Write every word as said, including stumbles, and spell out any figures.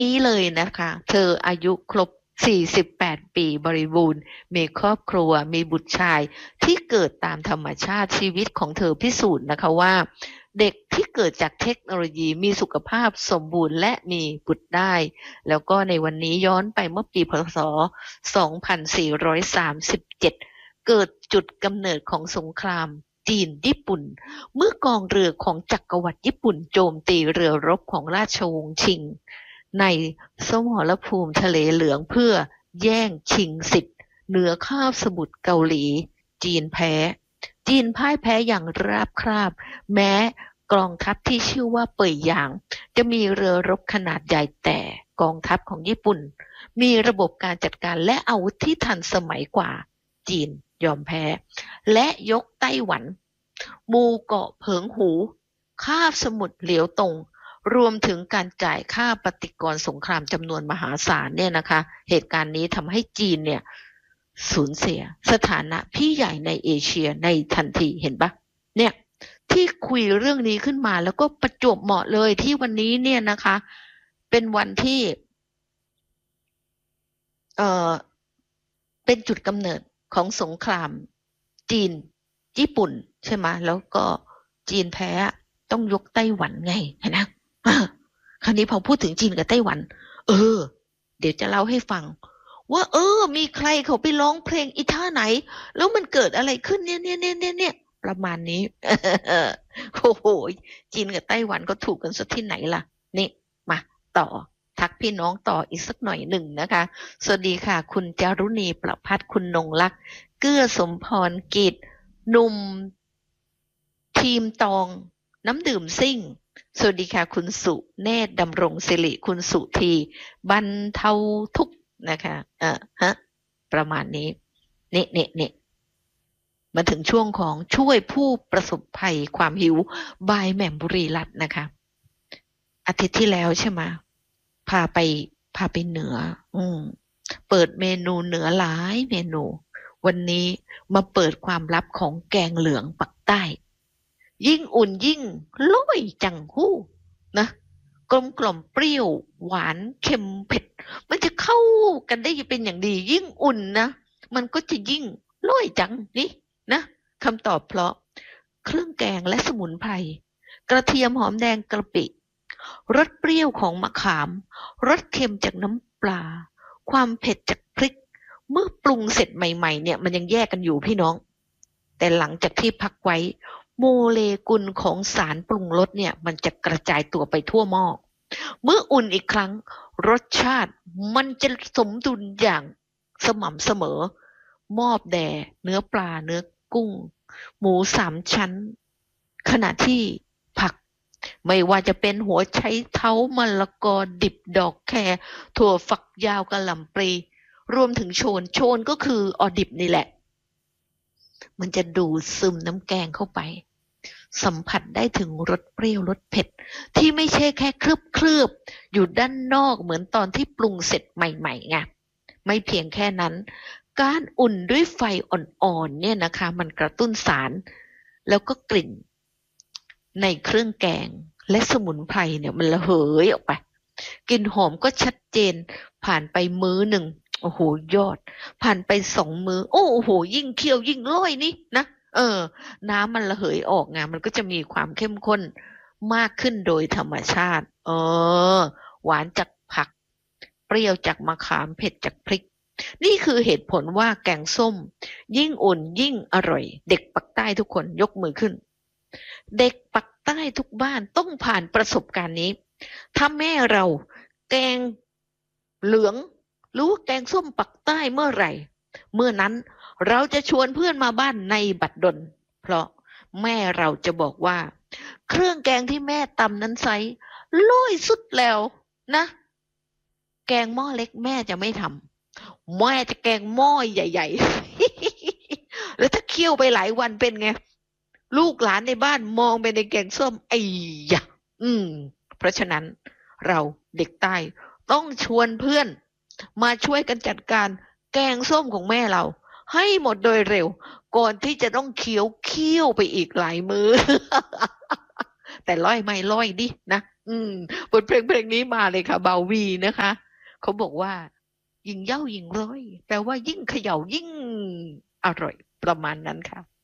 นี้เลยนะคะเธออายุครบสี่สิบแปดปีบริบูรณ์มีครอบครัวมีบุตรชายที่เกิดตามธรรมชาติชีวิตของเธอพิสูจน์นะคะว่าเด็กที่เกิดจากเทคโนโลยีมีสุขภาพสมบูรณ์และมีบุตรได้แล้วก็ในวันนี้ย้อนไปเมื่อปีพศสองพันสี่ร้อยสามสิบเจ็ดเกิดจุดกำเนิดของสงครามจีนญี่ปุ่นเมื่อกองเรือของจักรวรรดิญี่ปุ่นโจมตีเรือรบของราชวงศ์ชิงในสมรภูมิทะเลเหลืองเพื่อแย่งชิงสิทธิ์เหนือคาบสมุทรเกาหลีจีนแพ้จีนพ่ายแพ้อย่างราบคาบแม้กองทัพที่ชื่อว่าเป่ยหยางจะมีเรือรบขนาดใหญ่แต่กองทัพของญี่ปุ่นมีระบบการจัดการและอาวุธที่ทันสมัยกว่าจีนยอมแพ้และยกไต้หวันหมู่เกาะเผิงหูคาบสมุทรเหลียวตงรวมถึงการจ่ายค่าปฏิกรณ์สงครามจำนวนมหาศาลเนี่ยนะคะเหตุการณ์นี้ทำให้จีนเนี่ยสูญเสียสถานะพี่ใหญ่ในเอเชียในทันทีเห็นปะเนี่ยที่คุยเรื่องนี้ขึ้นมาแล้วก็ประจวบเหมาะเลยที่วันนี้เนี่ยนะคะเป็นวันที่เอ่อเป็นจุดกำเนิดของสงครามจีนญี่ปุ่นใช่ไหมแล้วก็จีนแพ้ต้องยกไต้หวันไงเห็นไหมคราวนี้พอพูดถึงจีนกับไต้หวันเออเดี๋ยวจะเล่าให้ฟังว่าเออมีใครเขาไปร้องเพลงอีท่าไหนแล้วมันเกิดอะไรขึ้นเนี่ยเนี่ยเนี่ยเนี่ยเนี่ยประมาณนี้โอ้โหจีนกับไต้หวันก็ถูกกันซะที่ไหนล่ะนี่มาต่อทักพี่น้องต่ออีกสักหน่อยหนึ่งนะคะสวัสดีค่ะคุณจารุณีประภัสคุณนงลักษณ์เกื้อสมพรกิจหนุ่มทีมตองน้ำดื่มซิ่งสวัสดีค่ะคุณสุเนตรดำรงศิริคุณสุธีบรรเทาทุกข์นะคะเออฮะประมาณนี้นี่นี่นี่มาถึงช่วงของช่วยผู้ประสบภัยความหิวบายแหม่มบุรีรัตน์นะคะอาทิตย์ที่แล้วใช่ไหมพาไปพาไปเหนืออืมเปิดเมนูเหนือหลายเมนูวันนี้มาเปิดความลับของแกงเหลืองปักใต้ยิ่งอุ่นยิ่งล้อยจังหู้นะกลมกล่อมเปรี้ยวหวานเค็มเผ็ดมันจะเข้ากันได้เป็นอย่างดียิ่งอุ่นนะมันก็จะยิ่งล้อยจังนี่นะคำตอบเพราะเครื่องแกงและสมุนไพรกระเทียมหอมแดงกระปิรสเปรี้ยวของมะขามรสเค็มจากน้ำปลาความเผ็ดจากพริกเมื่อปรุงเสร็จใหม่ๆเนี่ยมันยังแยกกันอยู่พี่น้องแต่หลังจากที่พักไว้โมเลกุลของสารปรุงรสเนี่ยมันจะกระจายตัวไปทั่วหม้อเมื่ออุ่นอีกครั้งรสชาติมันจะสมดุลอย่างสม่ำเสมอมอบแด่เนื้อปลาเนื้อกุ้งหมูสามชั้นขณะที่ผักไม่ว่าจะเป็นหัวไชเท้ามะละกอดิบดอกแครถั่วฝักยาวกะหล่ำปลีรวมถึงโชนโชนก็คือออดิบนี่แหละมันจะดูดซึมน้ำแกงเข้าไปสัมผัสได้ถึงรสเปรี้ยวรสเผ็ดที่ไม่ใช่แค่เคลือบเคลือบอยู่ด้านนอกเหมือนตอนที่ปรุงเสร็จใหม่ๆไงไม่เพียงแค่นั้นการอุ่นด้วยไฟอ่อนๆเนี่ยนะคะมันกระตุ้นสารแล้วก็กลิ่นในเครื่องแกงและสมุนไพรเนี่ยมันระเหยออกไปกลิ่นหอมก็ชัดเจนผ่านไปมื้อหนึ่งโอ้โหยอดผ่านไปสองมื้อโอ้โหยิ่งเคี่ยวยิ่งร้อยนี่นะเออน้ำมันระเหยออกไงมันก็จะมีความเข้มข้นมากขึ้นโดยธรรมชาติเออหวานจากผักเปรี้ยวจากมะขามเผ็ดจากพริกนี่คือเหตุผลว่าแกงส้มยิ่งอุ่นยิ่งอร่อยเด็กปักใต้ทุกคนยกมือขึ้นเด็กปักใต้ทุกบ้านต้องผ่านประสบการณ์นี้ถ้าแม่เราแกงเหลืองหรือว่าแกงส้มปักใต้เมื่อไหร่เมื่อนั้นเราจะชวนเพื่อนมาบ้านในบัดดลเพราะแม่เราจะบอกว่าเครื่องแกงที่แม่ตำนั้นไซร้อยสุดแล้วนะแกงหม้อเล็กแม่จะไม่ทำแม่จะแกงหม้อใหญ่ๆแล้วถ้าเคี่ยวไปหลายวันเป็นไงลูกหลานในบ้านมองไปในแกงส้มไอ้ยะอืมเพราะฉะนั้นเราเด็กใต้ต้องชวนเพื่อนมาช่วยกันจัดการแกงส้มของแม่เราให้หมดโดยเร็วก่อนที่จะต้องเคี้ยวเคี้ยวไปอีกหลายมือ แต่ร้อยไม่ร้อยดินะอืมบทเพลงเพลงนี้มาเลยค่ะบาวีนะคะเขาบอกว่ายิ่งเย้ายิ่งร้อยแปลว่ายิ่งเขย่ายิ่งอร่อยประมาณนั้นค่ะ